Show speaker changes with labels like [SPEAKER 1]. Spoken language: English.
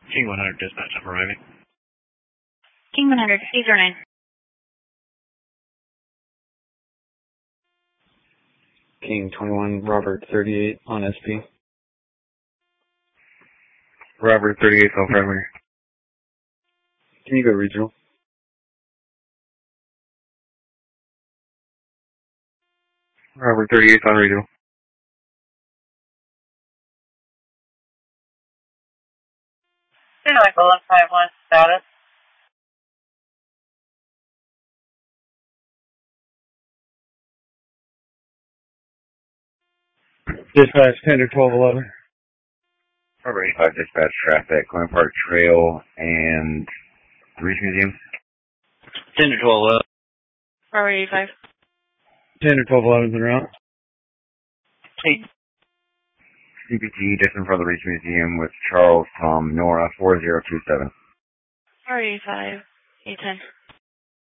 [SPEAKER 1] King 100 dispatch, I'm arriving.
[SPEAKER 2] King 100, 809.
[SPEAKER 3] King 21, Robert 38 on SP.
[SPEAKER 4] Robert 38 on primary.
[SPEAKER 3] Can you go regional?
[SPEAKER 4] Robert 38 on regional.
[SPEAKER 5] Michael 151 status.
[SPEAKER 3] Dispatch 10 to 1211.
[SPEAKER 4] Robert 85 dispatch traffic, Glen Park Trail and the Reach Museum.
[SPEAKER 1] 10 to 12,
[SPEAKER 2] Robert 85.
[SPEAKER 3] 10 to 1211 en route.
[SPEAKER 4] CPT just in front of the Reach Museum with Charles Tom Nora 4027.
[SPEAKER 2] Robert 85, 810.